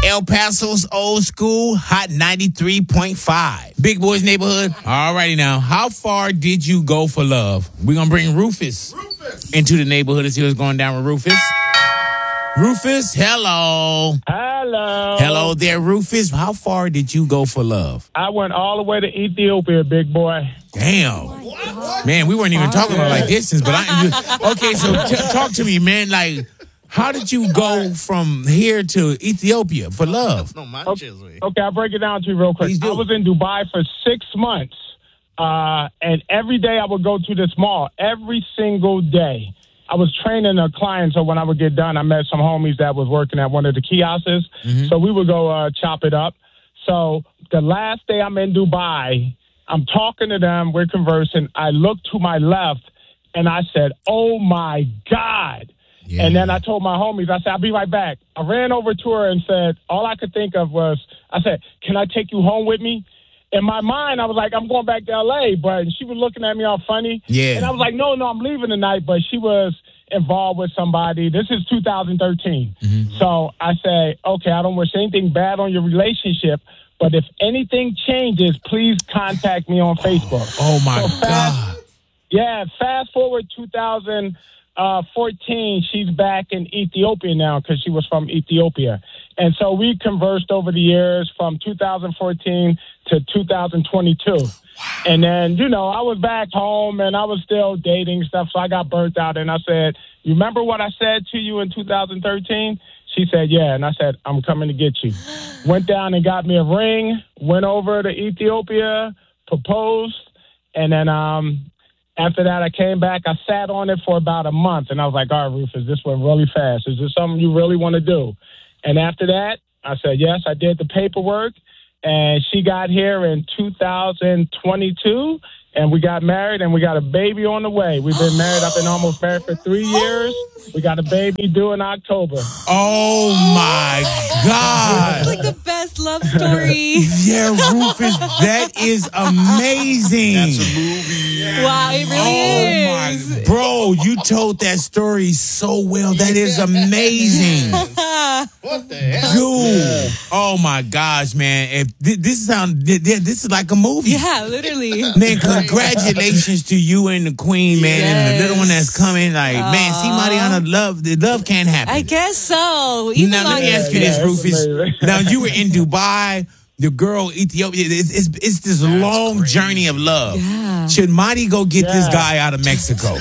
El Paso's old school, Hot 93.5. Big Boy's Neighborhood. All righty now. How far did you go for love? We're going to bring Rufus into the neighborhood and see what's going down with Rufus. Rufus, hello. Hello. Hello there, Rufus. How far did you go for love? I went all the way to Ethiopia, big boy. Damn. Man, we weren't even talking about like distance, but okay, so talk to me, man. Like, how did you go from here to Ethiopia for love? Okay, I'll break it down to you real quick. I was in Dubai for 6 months, and every day I would go to this mall, every single day. I was training a client, so when I would get done, I met some homies that was working at one of the kiosks. So we would go chop it up. So the last day I'm in Dubai, I'm talking to them, we're conversing. I looked to my left, and I said, oh, my God. Yeah. And then I told my homies, I said, I'll be right back. I ran over to her and said, all I could think of was, I said, can I take you home with me? In my mind, I was like, I'm going back to L.A., but she was looking at me all funny. Yeah. And I was like, no, I'm leaving tonight, but she was involved with somebody. This is 2013. So I say, okay, I don't wish anything bad on your relationship, but if anything changes, please contact me on Facebook. Oh my God. Fast forward 2014, she's back in Ethiopia now because she was from Ethiopia. And so we conversed over the years from 2014 to 2022. Wow. And then, I was back home and I was still dating stuff, so I got burnt out. And I said, you remember what I said to you in 2013? She said, yeah. And I said, I'm coming to get you. Went down and got me a ring, went over to Ethiopia, proposed. And then after that, I came back. I sat on it for about a month. And I was like, all right, Rufus, this went really fast. Is this something you really want to do? And after that, I said, yes, I did the paperwork. And she got here in 2022, and we got married, and we got a baby on the way. We've been married. I've been almost married for 3 years. We got a baby due in October. Oh, my God. It's like the best love story. Yeah, Rufus, that is amazing. That's a movie. Wow, it really is. My, bro, you told that story so well. That is amazing. What the hell? Dude. Oh, my gosh, man. If this is like a movie. Yeah, literally. Man, congratulations to you and the queen, man, and the little one that's coming. Like, man, see, Mariana, the love can't happen. I guess so. Now, let me ask you this, Rufus. Now, you were in Dubai, the girl, Ethiopia. It's this long journey of love. Yeah. Should Marty go get this guy out of Mexico?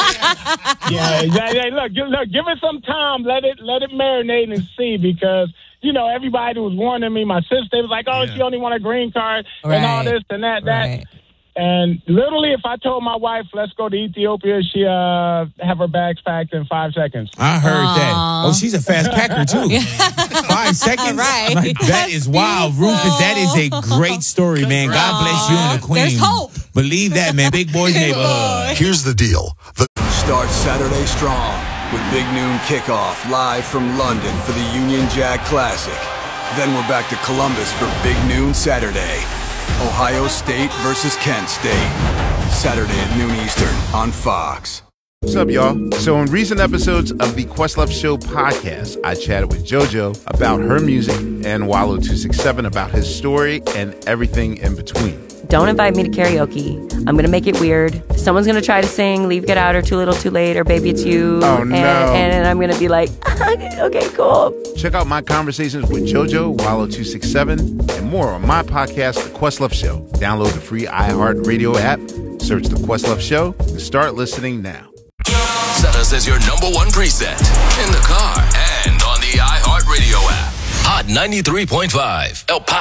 Look, give it some time. Let it marinate and see, because everybody was warning me. My sister was like, she only want a green card and all this and that. Right. And literally, if I told my wife, let's go to Ethiopia, she have her bags packed in 5 seconds. I heard that. Oh, she's a fast packer, too. 5 seconds? Right. Like, that is wild. Rufus, that is a great story, man. God bless you and the queen. There's hope. Believe that, man. Big Boy's Neighborhood. Here's the deal. Start Saturday strong with Big Noon Kickoff live from London for the Union Jack Classic. Then we're back to Columbus for Big Noon Saturday. Ohio State versus Kent State. Saturday at noon Eastern on Fox. What's up, y'all? So in recent episodes of the Questlove Show podcast, I chatted with JoJo about her music and Wallo267 about his story and everything in between. Don't invite me to karaoke. I'm going to make it weird. Someone's going to try to sing Leave, Get Out, or Too Little, Too Late, or Baby It's You. Oh, no. And I'm going to be like, okay, cool. Check out my conversations with JoJo, Wallo267, and more on my podcast, The Questlove Show. Download the free iHeartRadio app, search The Questlove Show, and start listening now. Set us as your number one preset in the car and on the iHeartRadio app. Hot 93.5 El Paso.